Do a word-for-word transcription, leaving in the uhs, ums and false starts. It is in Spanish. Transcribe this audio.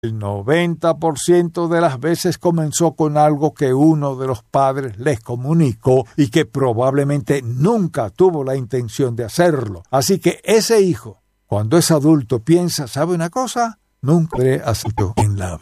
El noventa por ciento de las veces comenzó con algo que uno de los padres les comunicó y que probablemente nunca tuvo la intención de hacerlo. Así que ese hijo, cuando es adulto, piensa, ¿sabe una cosa? Nunca he hecho en la vida.